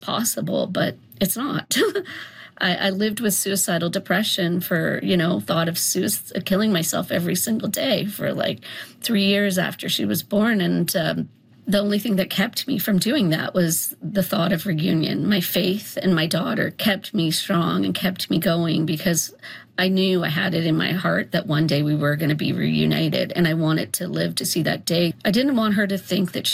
possible, but it's not. I lived with suicidal depression for, thought of killing myself every single day for like 3 years after she was born. And the only thing that kept me from doing that was the thought of reunion. My faith in my daughter kept me strong and kept me going because I knew I had it in my heart that one day we were going to be reunited, and I wanted to live to see that day. I didn't want her to think that